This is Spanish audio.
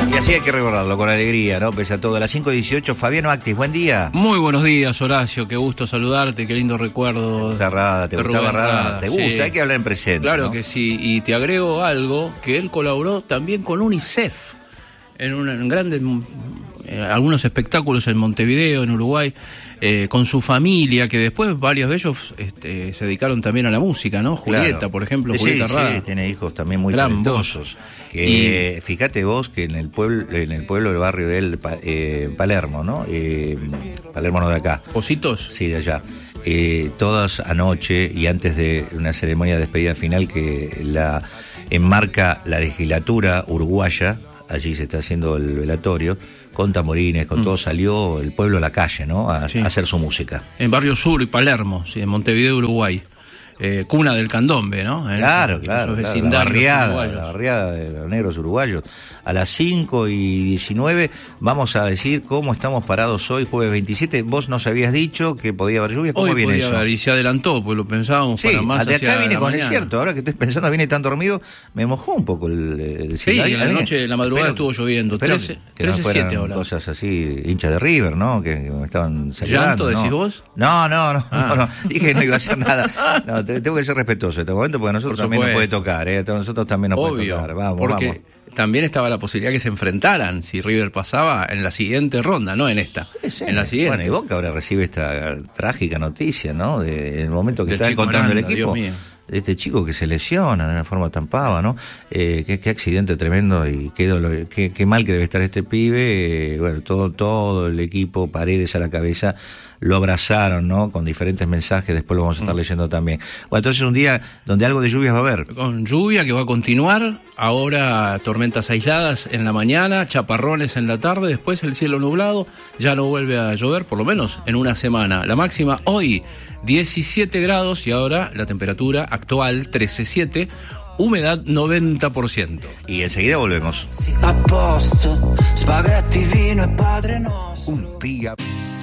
Y así hay que recordarlo con alegría, ¿no? Pese a todo. A las 5:18, Fabiano Actis, buen día. Muy buenos días, Horacio, qué gusto saludarte, qué lindo recuerdo. ¿Te gustaba Rada? ¿Te gusta? Sí. Hay que hablar en presente. Claro, ¿no? que sí, y te agrego algo, que él colaboró también con UNICEF en grandes, algunos espectáculos en Montevideo, en Uruguay, con su familia, que después varios de ellos se dedicaron también a la música, ¿no? Julieta, Claro. por ejemplo, Sí, Julieta Rada. Sí, tiene hijos también muy Gran talentosos. voz. Que fíjate vos que en el pueblo del barrio de él, Palermo, ¿no? Palermo no de acá. ¿Positos? Sí, de allá. Todas anoche y antes de una ceremonia de despedida final que la enmarca la legislatura uruguaya, allí se está haciendo el velatorio, con tamborines, con todo, salió el pueblo a la calle, ¿no? A hacer su música. En Barrio Sur y Palermo, sí, en Montevideo, Uruguay. Cuna del candombe, ¿no? Claro. La barriada de los negros uruguayos. A las 5:19 vamos a decir cómo estamos parados hoy, jueves 27. Vos nos habías dicho que podía haber lluvia. ¿Cómo hoy viene podía eso? haber, y se adelantó, pues lo pensábamos para más de hacia acá viene la con mañana. el cierto. Ahora que estoy pensando, viene tan dormido, me mojó un poco el Sí, cielo. en la noche, en la madrugada estuvo lloviendo. 13:07 ahora. Cosas así, hinchas de River, ¿no? Que me estaban saludando. ¿Llanto, decís ¿no? vos? No. Dije que no iba a hacer nada. No, tengo que ser respetuoso en este momento porque a nosotros también nos puede tocar, A nosotros también nos puede tocar. Vamos. También estaba la posibilidad que se enfrentaran si River pasaba en la siguiente ronda, no en esta. Sí. En la siguiente. Bueno, y Boca ahora recibe esta trágica noticia, ¿no? El momento que Del está chico encontrando Aranda, el equipo. Dios mío. De este chico que se lesiona de una forma tan pava, ¿no? Qué accidente tremendo y qué mal que debe estar este pibe. Bueno, todo el equipo, Paredes a la cabeza, lo abrazaron, ¿no? Con diferentes mensajes, después lo vamos a estar leyendo también. Bueno, entonces un día donde algo de lluvias va a haber. Con lluvia que va a continuar, ahora tormentas aisladas en la mañana, chaparrones en la tarde, después el cielo nublado, ya no vuelve a llover, por lo menos en una semana. La máxima hoy, 17 grados y ahora la temperatura actual, 13,7, humedad 90%. Y enseguida volvemos. A posto, spaghetti, vino e Padre Nostro. Un día...